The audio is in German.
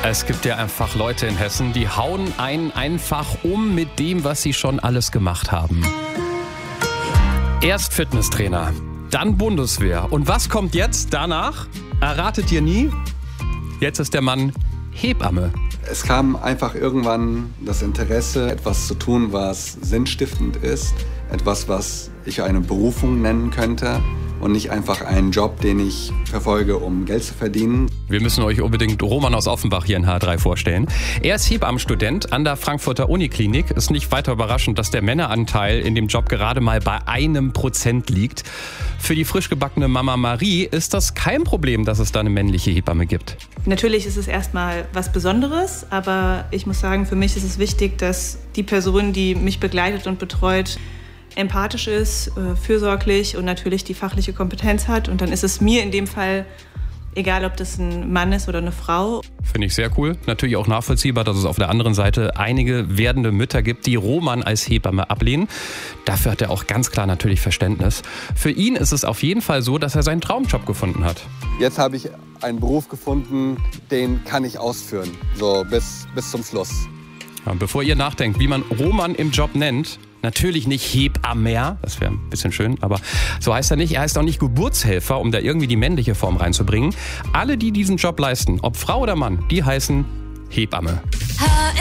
Es gibt ja einfach Leute in Hessen, die hauen einen einfach um mit dem, was sie schon alles gemacht haben. Erst Fitnesstrainer, dann Bundeswehr. Und was kommt jetzt danach? Erratet ihr nie? Jetzt ist der Mann Hebamme. Es kam einfach irgendwann das Interesse, etwas zu tun, was sinnstiftend ist. Etwas, was ich eine Berufung nennen könnte und nicht einfach einen Job, den ich verfolge, um Geld zu verdienen. Wir müssen euch unbedingt Roman aus Offenbach hier in H3 vorstellen. Er ist Hebammenstudent an der Frankfurter Uniklinik. Ist nicht weiter überraschend, dass der Männeranteil in dem Job gerade mal bei 1% liegt. Für die frisch gebackene Mama Marie ist das kein Problem, dass es da eine männliche Hebamme gibt. Natürlich ist es erstmal was Besonderes, aber ich muss sagen, für mich ist es wichtig, dass die Person, die mich begleitet und betreut, empathisch ist, fürsorglich und natürlich die fachliche Kompetenz hat. Und dann ist es mir in dem Fall egal, ob das ein Mann ist oder eine Frau. Finde ich sehr cool. Natürlich auch nachvollziehbar, dass es auf der anderen Seite einige werdende Mütter gibt, die Roman als Hebamme ablehnen. Dafür hat er auch ganz klar natürlich Verständnis. Für ihn ist es auf jeden Fall so, dass er seinen Traumjob gefunden hat. Jetzt habe ich einen Beruf gefunden, den kann ich ausführen, so bis zum Schluss. Ja, bevor ihr nachdenkt, wie man Roman im Job nennt, natürlich nicht Hebammer, das wäre ein bisschen schön, aber so heißt er nicht. Er heißt auch nicht Geburtshelfer, um da irgendwie die männliche Form reinzubringen. Alle, die diesen Job leisten, ob Frau oder Mann, die heißen Hebamme.